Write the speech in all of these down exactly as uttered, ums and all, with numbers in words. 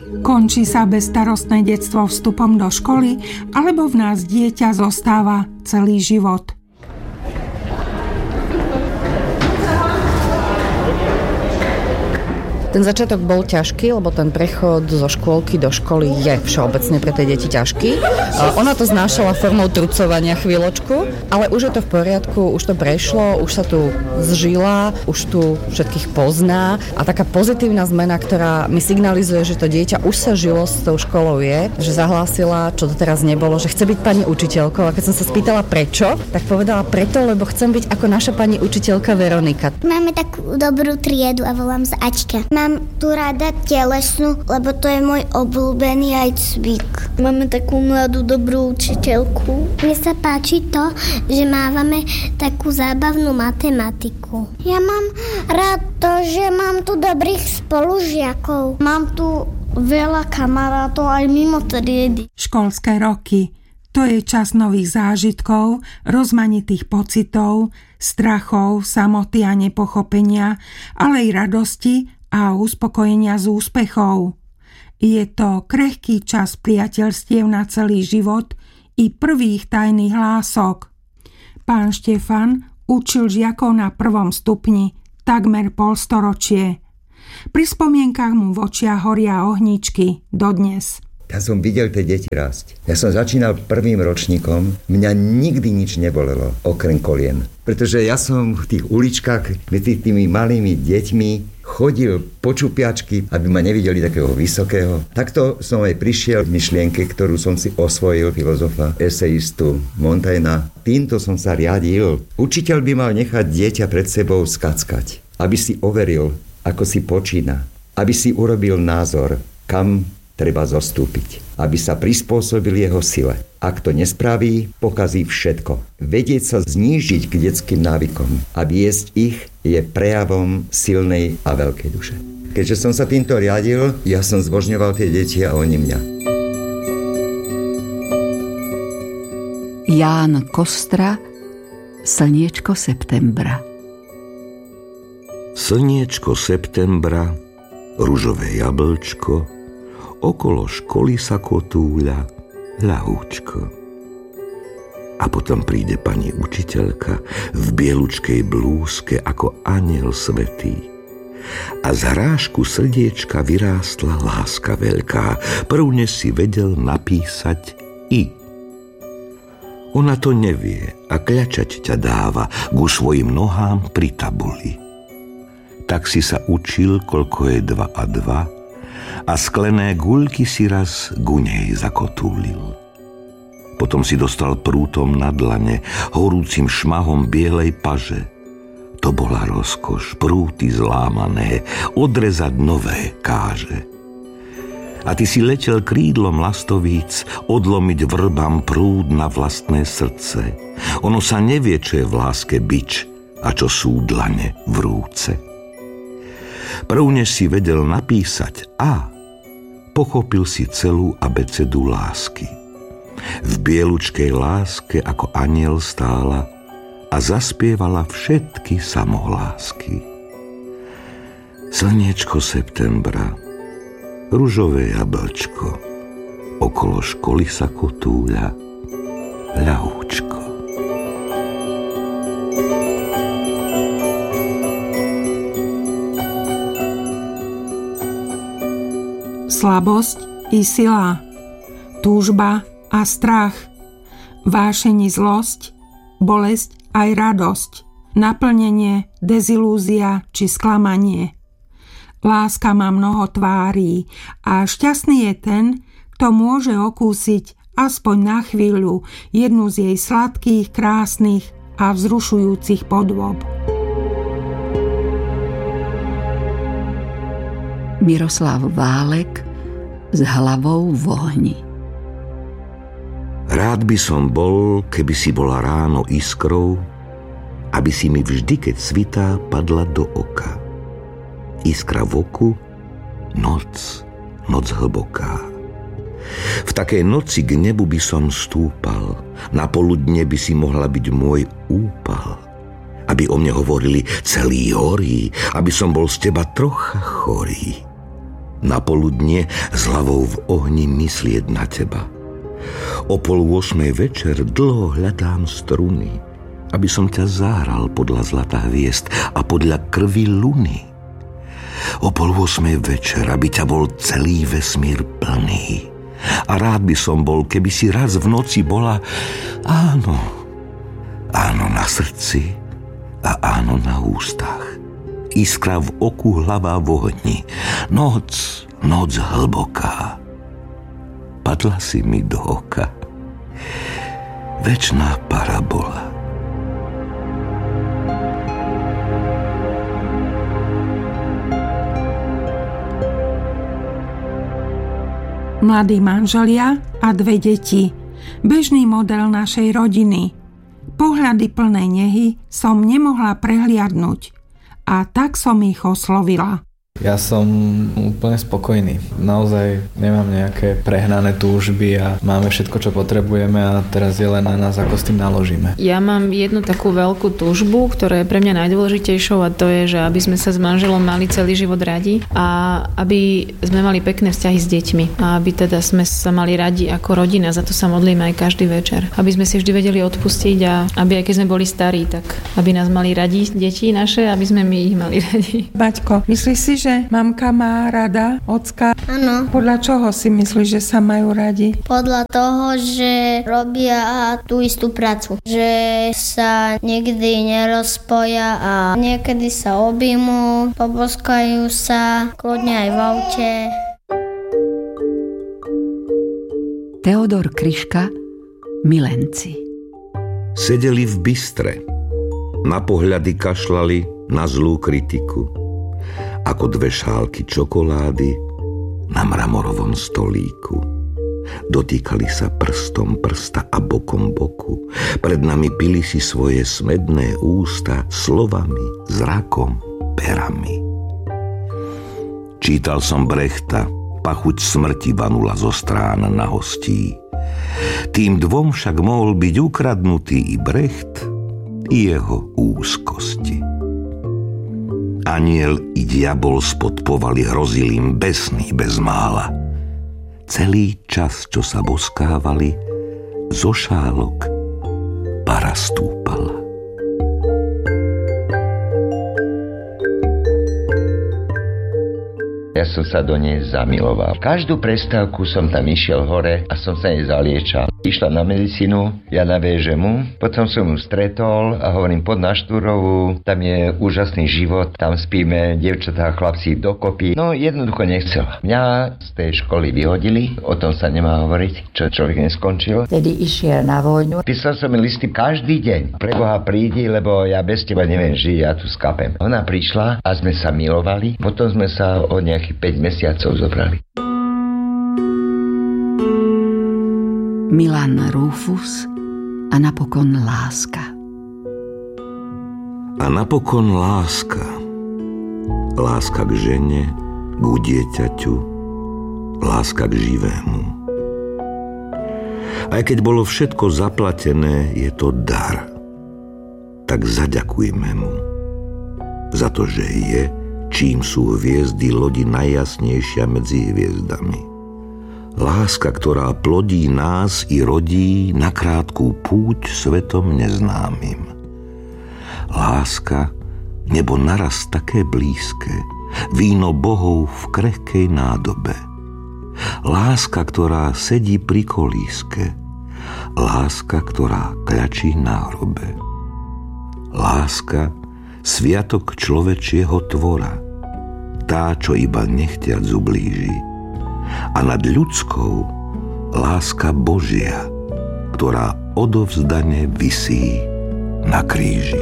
Končí sa bezstarostné detstvo vstupom do školy, alebo v nás dieťa zostáva celý život? Ten začiatok bol ťažký, lebo ten prechod zo škôlky do školy je všeobecne pre tie deti ťažký. Ona to znášala formou trucovania chvíľočku, ale už je to v poriadku, už to prešlo, už sa tu zžila, už tu všetkých pozná a taká pozitívna zmena, ktorá mi signalizuje, že to dieťa už sa žilo s tou školou je, že zahlásila, čo to teraz nebolo, že chce byť pani učiteľkou a keď som sa spýtala prečo, tak povedala preto, lebo chcem byť ako naša pani učiteľka Veronika. Máme takú dobrú triedu a volám sa Aťka. Mám tu rada telesnú, lebo to je môj obľúbený aj cvik. Máme takú mladú, dobrú učiteľku. Mne sa páči to, že mávame takú zábavnú matematiku. Ja mám rád to, že mám tu dobrých spolužiakov. Mám tu veľa kamarátov aj mimo triedy. Školské roky. To je čas nových zážitkov, rozmanitých pocitov, strachov, samoty a nepochopenia, ale aj radosti a uspokojenia z úspechov. Je to krehký čas priateľstiev na celý život i prvých tajných hlások. Pán Štefan učil žiakov na prvom stupni takmer polstoročie. Pri spomienkach mu v očiach horia ohníčky dodnes. Ja som videl tie deti rásť. Ja som začínal prvým ročníkom, mňa nikdy nič nebolelo, okrem kolien. Pretože ja som v tých uličkách medzi tými malými deťmi chodil po čupiačky, aby ma nevideli takého vysokého. Takto som aj prišiel v myšlienke, ktorú som si osvojil, filozofa, eseistu Montaigna. Týmto som sa riadil. Učiteľ by mal nechať dieťa pred sebou skackať, aby si overil, ako si počína, aby si urobil názor, kam treba zostúpiť, aby sa prispôsobil jeho sile. Ak to nespraví, pokazí všetko. Vedieť sa znížiť k detským návykom a viesť ich je prejavom silnej a veľkej duše. Keďže som sa týmto riadil, ja som zbožňoval tie deti a oni mňa. Ján Kostra, Slniečko septembra. Slniečko septembra, ružové jablčko, okolo školy sa kotúľa ľahúčko. A potom príde pani učiteľka v bielučkej blúzke ako anjel svätý. A z hrášku srdiečka vyrástla láska veľká. Prvne si vedel napísať I. Ona to nevie a kľačať ťa dáva ku svojim nohám pri tabuli. Tak si sa učil, koľko je dva a dva, a sklené guľky si raz ku nej zakotúlil. Potom si dostal prútom na dlane, horúcim šmahom bielej paže. To bola rozkoš, prúty zlámané, odrezať nové káže. A ty si letel krídlom lastovíc, odlomiť vrbám prúd na vlastné srdce. Ono sa nevie, čo je v láske bič a čo sú dlane vrúce. Prvne si vedel napísať A, pochopil si celú abecedu lásky. V bielučkej láske ako anjel stála a zaspievala všetky samohlásky. Slniečko septembra, ružové jablčko, okolo školy sa kotúľa ľahúčko. Slabosť i sila, túžba a strach, vášeň i zlosť, bolesť aj radosť, naplnenie, dezilúzia či sklamanie. Láska má mnoho tvárí a šťastný je ten, kto môže okúsiť aspoň na chvíľu jednu z jej sladkých, krásnych a vzrušujúcich podôb. Miroslav Válek s hlavou v ohni. Rád by som bol, keby si bola ráno iskrou, aby si mi vždy, keď svitá, padla do oka. Iskra v oku, noc, noc hlboká. V takej noci k nebu by som stúpal, na poludne by si mohla byť môj úpal. Aby o mne hovorili celý horí, aby som bol z teba trocha chorý. Na poludnie s hlavou v ohni myslieť na teba. O pol osmej večer dlho hľadám struny, aby som ťa zahral podľa zlata hviezd a podľa krvi luny. O pol osmej večer, aby ťa bol celý vesmír plný. A rád by som bol, keby si raz v noci bola áno, áno na srdci a áno na ústach. Iskra v oku, hlava v ohni. Noc, noc hlboká. Padla si mi do oka. Večná parabola. Mladí manželia a dve deti. Bežný model našej rodiny. Pohľady plnej nehy som nemohla prehliadnúť. A tak som ich oslovila. Ja som úplne spokojný. Naozaj nemám nejaké prehnané túžby a máme všetko, čo potrebujeme a teraz je len na nás, ako s tým naložíme. Ja mám jednu takú veľkú túžbu, ktorá je pre mňa najdôležitejšou, a to je, že aby sme sa s manželom mali celý život radi a aby sme mali pekné vzťahy s deťmi a aby teda sme sa mali radi ako rodina. Za to sa modlíme aj každý večer. Aby sme si vždy vedeli odpustiť a aby aj keď sme boli starí, tak aby nás mali radi deti naše, aby sme my ich mali radi. Baťko, myslíš si, že mamka má rada ocka? Áno. Podľa čoho si myslíš, že sa majú radi? Podľa toho, že robia tú istú prácu. Že sa nikdy nerozpoja a niekedy sa objímu, poboskajú sa, kľudne aj v aute. Teodor Kryška, Milenci. Sedeli v bystre. Na pohľady kašľali na zlú kritiku. Ako dve šálky čokolády na mramorovom stolíku. Dotýkali sa prstom prsta a bokom boku. Pred nami pili si svoje smedné ústa slovami, zrakom, perami. Čítal som Brechta, pachuť smrti vanula zo strán na hostí. Tým dvom však mohol byť ukradnutý i Brecht, i jeho úzkosti. Aniel i diabol spod povaly hrozil im besný bez mála. Celý čas, čo sa boskávali, zo šálok para stúpala. Ja som sa do nej zamiloval. Každú prestávku som tam išiel hore a som sa nej zaliečal. Išla na medicínu, ja na vé žé em u, potom som ju stretol a hovorím, pod na Štúrovú, tam je úžasný život, tam spíme dievčatá a chlapci dokopy. No jednoducho nechcela. Mňa z tej školy vyhodili, o tom sa nemá hovoriť, čo človek neskončil. Tedy išiel na vojnu. Písal som mi listy každý deň. Preboha prídi, lebo ja bez teba neviem žiť, ja tu skapem. Ona prišla a sme sa milovali, potom sme sa o nejakých päť mesiacov zobrali. Milan Rufus a napokon láska. A napokon láska. Láska k žene, k dieťaťu, láska k živému. Aj keď bolo všetko zaplatené, je to dar. Tak zaďakujme mu za to, že je, čím sú hviezdy lodi najjasnejšia medzi hviezdami. Láska, ktorá plodí nás i rodí na krátku púť svetom neznámym. Láska, nebo naraz také blízke, víno bohov v krehkej nádobe. Láska, ktorá sedí pri kolíske, láska, ktorá kľačí na hrobe. Láska, sviatok človečieho tvora, tá, čo iba nechtiac ublíži. A nad ľudskou láska Božia, ktorá odovzdane visí na kríži.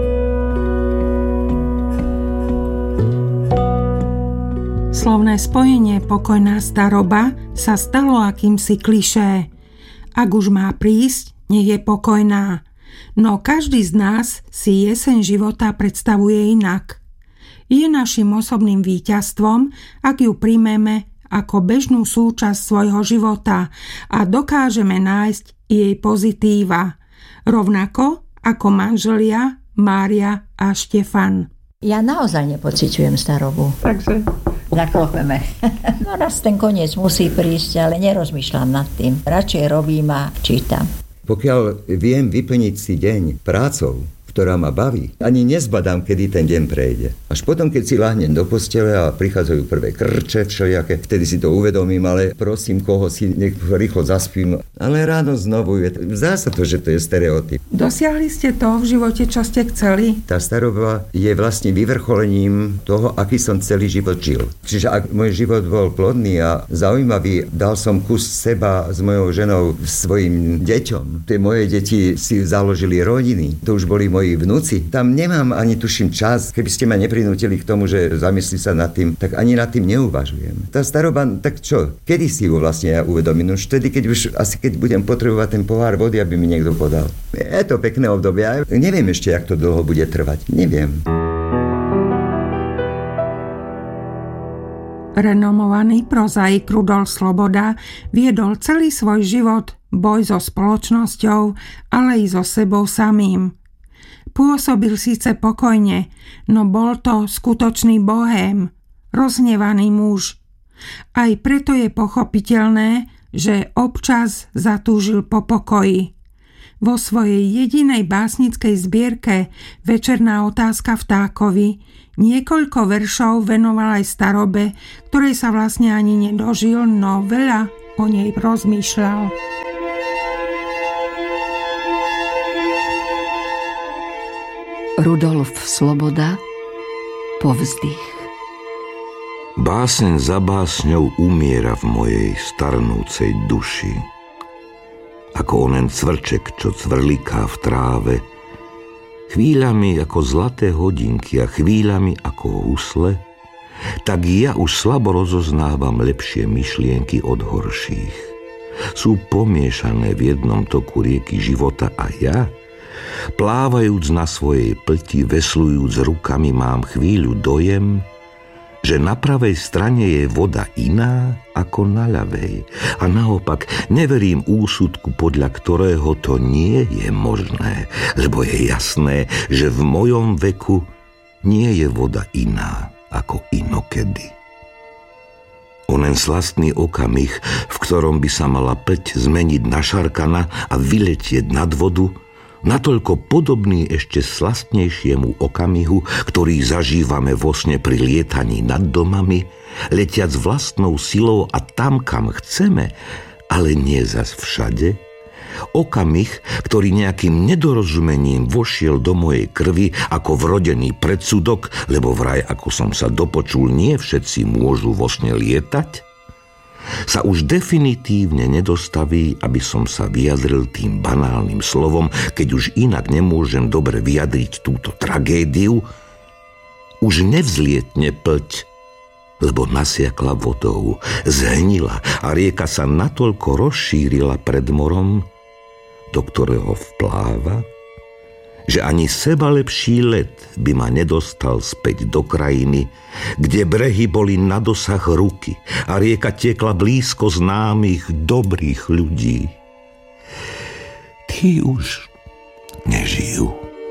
Slovné spojenie pokojná staroba sa stalo akýmsi klišé. Ak už má prísť, nech je pokojná. No každý z nás si jeseň života predstavuje inak. Je našim osobným víťazstvom, ak ju príjmeme ako bežnú súčasť svojho života a dokážeme nájsť jej pozitíva, rovnako ako manželia Mária a Štefan. Ja naozaj nepociťujem starobu. Takže Zaklopeme. No raz ten koniec musí prísť, ale nerozmýšľam nad tým. Radšej robím a čítam. Pokiaľ viem vyplniť si deň prácou, ktorá ma baví, ani nezbadám, kedy ten deň prejde. Až potom, keď si láhnem do postele a prichádzajú prvé krče všelijaké, vtedy si to uvedomím, ale prosím, koho si nech rýchlo zaspím. Ale ráno znovu je, zdá sa to, že to je stereotyp. Dosiahli ste to v živote, čo ste chceli? Tá staroba je vlastne vyvrcholením toho, aký som celý život žil. Čiže ak môj život bol plodný a zaujímavý, dal som kus seba s mojou ženou svojim deťom. Tie moje deti si založili rodiny. To už boli moji vnúci. Tam nemám ani tuším čas. Keby ste ma neprinútili k tomu, že zamyslí sa nad tým, tak ani nad tým neuvažujem. Tá staroba, tak čo? Kedy si ju vlastne ja uvedomím? Už vtedy, keď už asi keď budem potrebovať ten pohár vody, aby mi niekto podal. Je to pekné obdobie. Neviem ešte, jak to dlho bude trvať. Neviem. Renomovaný prozaik Rudolf Sloboda viedol celý svoj život boj so spoločnosťou, ale i so sebou samým. Pôsobil síce pokojne, no bol to skutočný bohém, rozhnevaný muž. Aj preto je pochopiteľné, že občas zatúžil po pokoji. Vo svojej jedinej básnickej zbierke Večerná otázka vtákovi niekoľko veršov venoval aj starobe, ktorej sa vlastne ani nedožil, no veľa o nej rozmýšľal. Rudolf Sloboda, Povzdych. Báseň za básňou umiera v mojej starnúcej duši. Ako onen cvrček, čo cvrliká v tráve, chvíľami ako zlaté hodinky a chvíľami ako husle, tak ja už slabo rozoznávam lepšie myšlienky od horších. Sú pomiešané v jednom toku rieky života a ja, plávajúc na svojej plti, veslujúc rukami, mám chvíľu dojem, že na pravej strane je voda iná ako na ľavej. A naopak neverím úsudku, podľa ktorého to nie je možné, lebo je jasné, že v mojom veku nie je voda iná ako inokedy. Onen slastný okamih, v ktorom by sa mala plť zmeniť na šarkana a vyletieť nad vodu, natoľko podobný ešte slastnejšiemu okamihu, ktorý zažívame vo sne pri lietaní nad domami, letiac vlastnou silou a tam, kam chceme, ale nie zas všade. Okamih, ktorý nejakým nedorozumením vošiel do mojej krvi ako vrodený predsudok, lebo vraj, ako som sa dopočul, nie všetci môžu vo sne lietať, sa už definitívne nedostaví, aby som sa vyjadril tým banálnym slovom, keď už inak nemôžem dobre vyjadriť túto tragédiu, už nevzlietne plť, lebo nasiakla vodou, zhnila a rieka sa natoľko rozšírila pred morom, do ktorého vpláva, že ani sebalepší let by ma nedostal späť do krajiny, kde brehy boli na dosah ruky a rieka tiekla blízko známych dobrých ľudí. Tí už nežijú.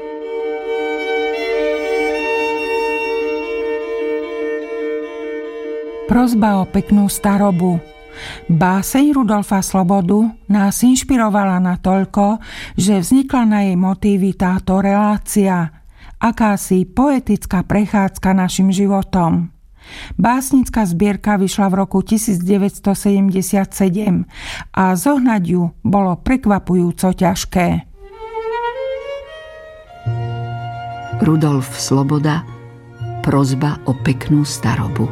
Prosba o peknú starobu. Báseň Rudolfa Slobodu nás inšpirovala natoľko, že vznikla na jej motívy táto relácia, akási poetická prechádzka našim životom. Básnická zbierka vyšla v roku devätnásťstosedemdesiatsedem a zohnať ju bolo prekvapujúco ťažké. Rudolf Sloboda, Prosba o peknú starobu.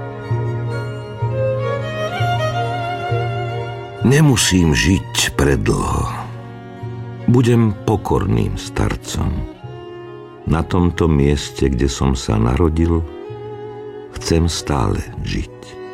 Nemusím žiť predlho. Budem pokorným starcom. Na tomto mieste, kde som sa narodil, chcem stále žiť.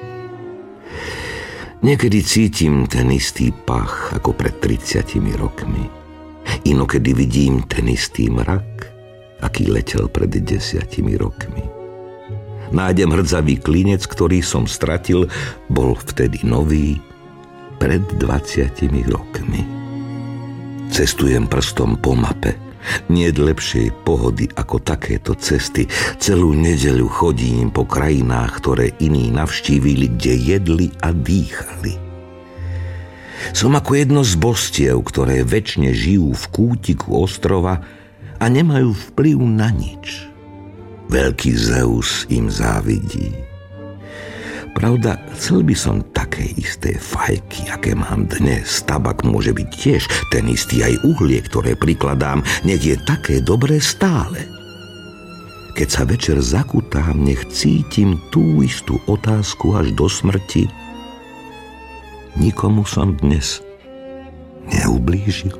Niekedy cítim ten istý pach ako pred tridsiatimi rokmi. Inokedy vidím ten istý mrak, aký letel pred desiatimi rokmi. Nájdem hrdzavý klinec, ktorý som stratil, bol vtedy nový, pred dvadsiatimi rokmi. Cestujem prstom po mape Niet lepšej pohody ako takéto cesty. Celú nedeľu chodím po krajinách, ktoré iní navštívili, kde jedli a dýchali. Som ako jedno z bostiev, ktoré večne žijú v kútiku ostrova a nemajú vplyv na nič. Veľký Zeus im závidí. Pravda, chcel by som také isté fajky, aké mám dnes. Tabak môže byť tiež ten istý, aj uhlie, ktoré prikladám, nech je také dobré stále. Keď sa večer zakutám, nech cítim tú istú otázku až do smrti. Nikomu som dnes neublížil.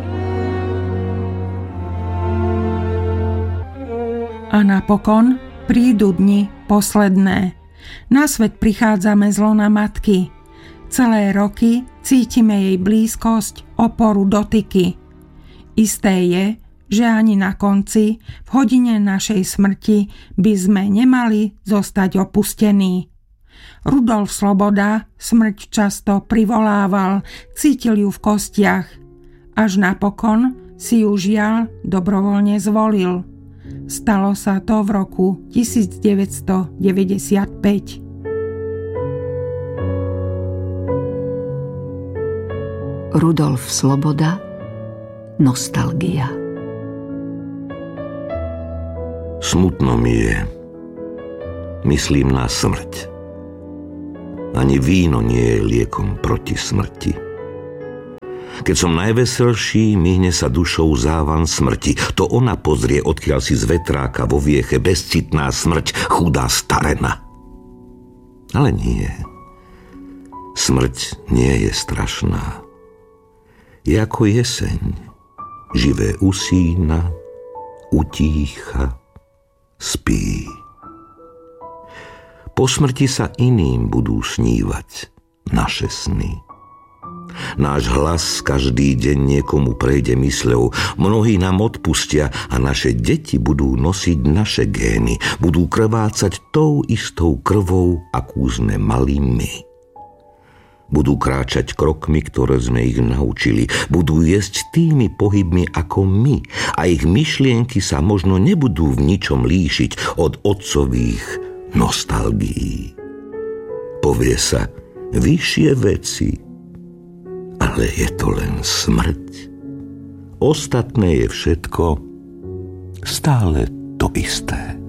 A napokon prídu dni posledné. Na svet prichádzame z lona matky. Celé roky cítime jej blízkosť, oporu, dotyky. Isté je, že ani na konci, v hodine našej smrti, by sme nemali zostať opustení. Rudolf Sloboda smrť často privolával, cítil ju v kostiach. Až napokon si ju žiaľ dobrovoľne zvolil. Stalo sa to v roku devätnásťstodeväťdesiatpäť. Rudolf Sloboda, Nostalgia. Smutno mi je. Myslím na smrť. Ani víno nie je liekom proti smrti. Keď som najveselší, myhne sa dušou závan smrti. To ona pozrie, odkiaľ si z vetráka vo vieche bezcitná smrť, chudá starena. Ale nie. Smrť nie je strašná. Je ako jeseň. Živé usína, utícha, spí. Po smrti sa iným budú snívať naše sny. Náš hlas každý deň niekomu prejde mysľou, mnohí nám odpustia a naše deti budú nosiť naše gény, budú krvácať tou istou krvou, akú sme mali my. Budú kráčať krokmi, ktoré sme ich naučili, budú jesť tými pohybmi ako my a ich myšlienky sa možno nebudú v ničom líšiť od otcových nostalgií. Povie sa vyššie veci, ale je to len smrť. Ostatné je všetko stále to isté.